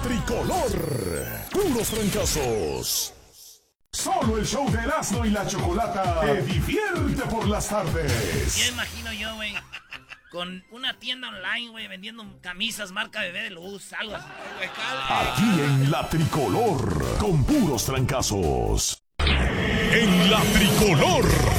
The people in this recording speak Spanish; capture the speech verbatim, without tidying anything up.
tricolor. Puros trancazos. Solo el show de Erasmo y la Chocolata te divierte por las tardes. Ya imagino yo, güey, con una tienda online, güey, vendiendo camisas marca Bebé de Luz, algo así. Aquí en la tricolor, con puros trancazos. En la tricolor.